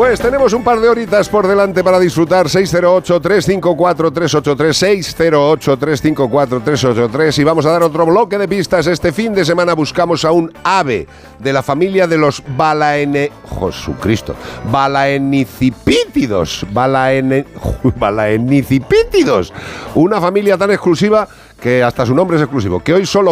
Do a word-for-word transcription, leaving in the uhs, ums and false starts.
Pues tenemos un par de horitas por delante para disfrutar. seis cero ocho, tres cinco cuatro, tres ocho tres, seis cero ocho, tres cinco cuatro, tres ocho tres, y vamos a dar otro bloque de pistas. Este fin de semana buscamos a un ave de la familia de los balaene... Jesucristo. Balaenicipítidos. Balaene... Balaenicipítidos. Una familia tan exclusiva que hasta su nombre es exclusivo, que hoy solo